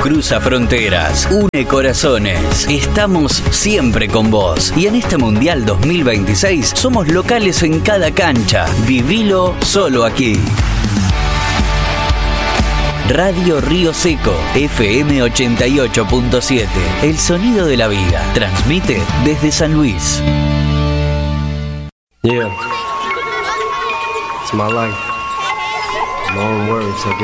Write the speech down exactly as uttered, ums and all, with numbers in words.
cruza fronteras, une corazones. Estamos siempre con vos. Y en este Mundial dos mil veintiséis somos locales en cada cancha. Vivilo solo aquí. Radio Río Seco, F M ochenta y ocho punto siete. El sonido de la vida. Transmite desde San Luis. Yeah. It's my life. My own words, I guess.